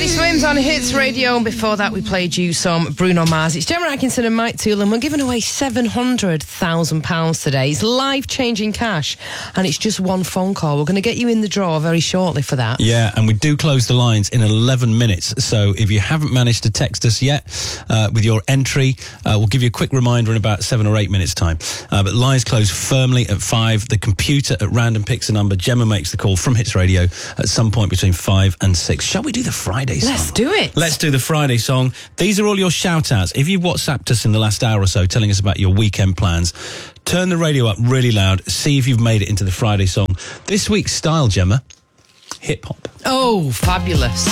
Teddy Swims on Hits Radio, and before that we played you some Bruno Mars. It's Gemma Atkinson and Mike Toole, and we're giving away £700,000 today. It's life-changing cash, and it's just one phone call. We're going to get you in the draw very shortly for that. Yeah, and we do close the lines in 11 minutes, so if you haven't managed to text us yet with your entry, we'll give you a quick reminder in about 7 or 8 minutes' time. But lines close firmly at 5. The computer at random picks a number. Gemma makes the call from Hits Radio at some point between 5 and 6. Shall we do the Friday song? Let's do it. Let's do the Friday song. These are all your shout-outs. If you've WhatsApped us in the last hour or so telling us about your weekend plans, turn the radio up really loud, see if you've made it into the Friday song. This week's style, Gemma, hip-hop. Oh, fabulous.